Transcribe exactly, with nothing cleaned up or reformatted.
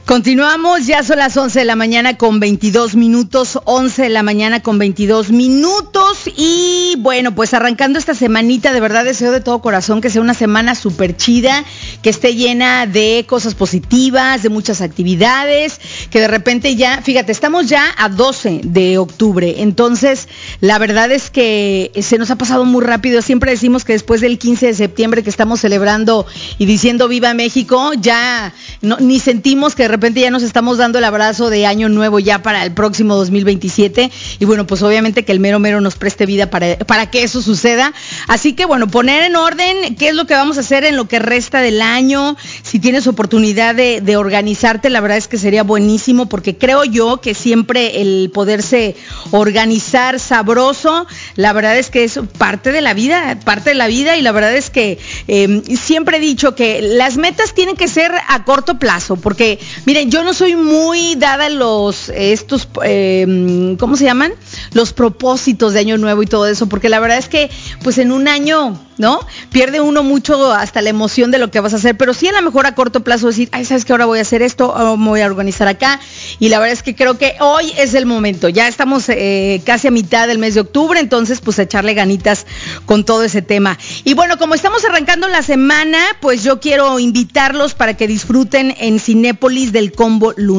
Continuamos, ya son las once de la mañana con veintidós minutos, once de la mañana con veintidós minutos y bueno, pues arrancando esta semanita, de verdad deseo de todo corazón que sea una semana súper chida, que esté llena de cosas positivas, de muchas actividades, que de repente ya, fíjate, estamos ya a doce de octubre, entonces la verdad es que se nos ha pasado muy rápido, siempre decimos que después del quince de septiembre que estamos celebrando y diciendo Viva México, ya no, ni sentimos que de repente ya nos estamos dando el abrazo de año nuevo ya para el próximo dos mil veintisiete y bueno, pues obviamente que el mero mero nos preste vida para, para que eso suceda, así que bueno, poner en orden qué es lo que vamos a hacer en lo que resta del año, si tienes oportunidad de, de organizarte, la verdad es que sería buenísimo porque creo yo que siempre el poderse organizar sabroso, la verdad es que es parte de la vida, parte de la vida y la verdad es que eh, siempre he dicho que las metas tienen que ser a corto plazo, porque miren, yo no soy muy dada a los, estos, eh, ¿cómo se llaman? Los propósitos de año nuevo y todo eso, porque la verdad es que, pues en un año, ¿no? Pierde uno mucho hasta la emoción de lo que vas a hacer, pero sí a lo mejor a corto plazo decir, ay, ¿sabes qué? Ahora voy a hacer esto, ahora me voy a organizar acá, y la verdad es que creo que hoy es el momento, ya estamos eh, casi a mitad del mes de octubre, entonces pues echarle ganitas con todo ese tema. Y bueno, como estamos arrancando la semana, pues yo quiero invitarlos para que disfruten en Cinépolis del Combo Luna.